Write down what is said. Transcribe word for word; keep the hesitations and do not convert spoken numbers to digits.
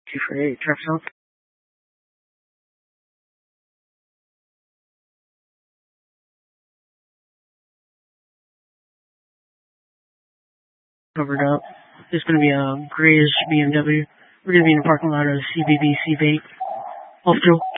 two forty-eight, traffic south. Covered up. There's going to be a grayish B M W. We're going to be in the parking lot of C B B C eight. Off Joe.